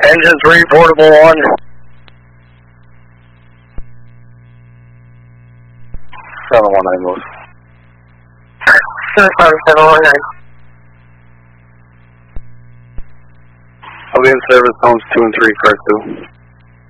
Engine 3, portable 1. 719 moves. 719. I'll be in service zones 2 and 3, car 2.